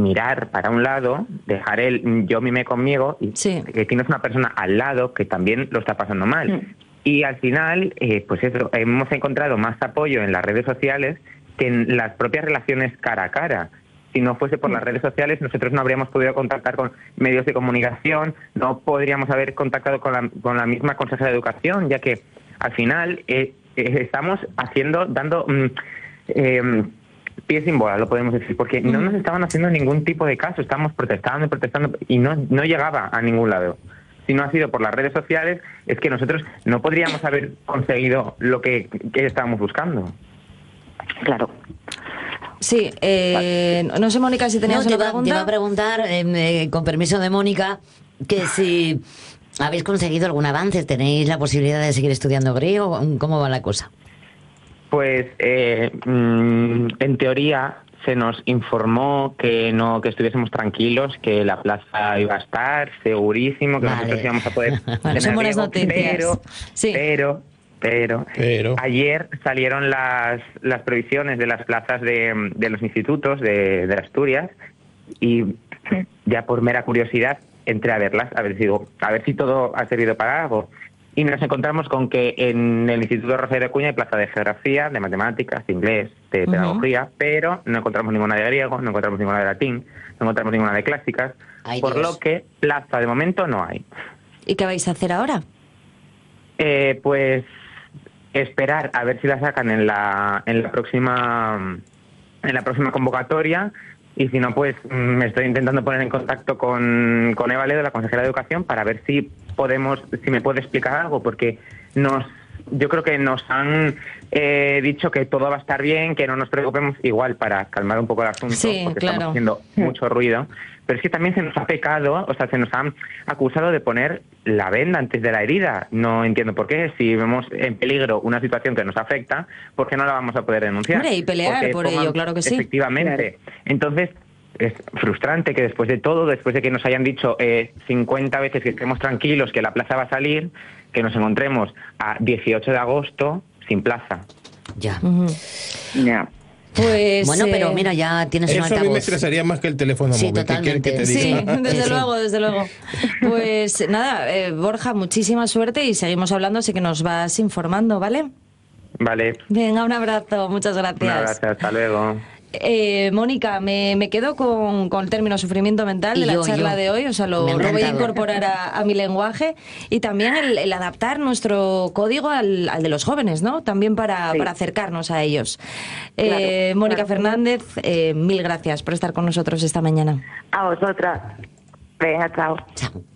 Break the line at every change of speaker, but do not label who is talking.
mirar para un lado, dejar el yo mime conmigo, y que tienes una persona al lado que también lo está pasando mal. Y al final, pues eso, hemos encontrado más apoyo en las redes sociales que en las propias relaciones cara a cara. Si no fuese por las redes sociales, nosotros no habríamos podido contactar con medios de comunicación, no podríamos haber contactado con la misma consejera de educación, ya que al final estamos dando pie sin bola, lo podemos decir, porque no nos estaban haciendo ningún tipo de caso, estamos protestando y no llegaba a ningún lado. Si no ha sido por las redes sociales, es que nosotros no podríamos haber conseguido lo que estábamos buscando.
Claro.
Sí, no sé, Mónica, si tenías una pregunta.
Te iba a preguntar, con permiso de Mónica, que si habéis conseguido algún avance, ¿tenéis la posibilidad de seguir estudiando griego? ¿Cómo va la cosa?
Pues en teoría se nos informó que estuviésemos tranquilos, que la plaza iba a estar segurísimo, que nosotros íbamos a poder
bueno, son buenas noticias.
Pero ayer salieron las provisiones de las plazas de los institutos de Asturias, y ya por mera curiosidad entré a verlas, a ver si todo ha servido para algo. Y nos encontramos con que en el Instituto Rosario de Acuña hay plaza de geografía, de matemáticas, de inglés, de pedagogía, pero no encontramos ninguna de griego, no encontramos ninguna de latín, no encontramos ninguna de clásicas, por lo que plaza de momento no hay.
¿Y qué vais a hacer ahora?
Pues esperar a ver si la sacan en la próxima convocatoria, y si no, pues me estoy intentando poner en contacto con Eva Ledo, la consejera de Educación, para ver si me puede explicar algo, porque yo creo que nos han dicho que todo va a estar bien, que no nos preocupemos, igual para calmar un poco el asunto, porque estamos haciendo mucho ruido. Pero es que también se nos ha pecado, se nos han acusado de poner la venda antes de la herida. No entiendo por qué. Si vemos en peligro una situación que nos afecta, ¿por qué no la vamos a poder denunciar?
Hombre, y pelear por ello, claro que sí.
Efectivamente. Entonces, es frustrante que después de todo, después de que nos hayan dicho 50 veces que estemos tranquilos, que la plaza va a salir, que nos encontremos a 18 de agosto sin plaza.
Ya.
Ya.
Pues,
bueno, pero mira, ya tienes un altavoz.
Eso a mí me estresaría más que el teléfono móvil.
Totalmente.
Que te diga.
Sí, desde luego. Pues nada, Borja, muchísima suerte y seguimos hablando, así que nos vas informando, ¿vale?
Vale.
Venga, un abrazo, muchas gracias.
Un abrazo, hasta luego.
Mónica, me quedo con el término sufrimiento mental de la charla de hoy, lo voy a incorporar a mi lenguaje, y también el adaptar nuestro código al de los jóvenes, ¿no? También para acercarnos a ellos. Mónica Fernández, mil gracias por estar con nosotros esta mañana.
A vosotras. Venga, chao.
Chao.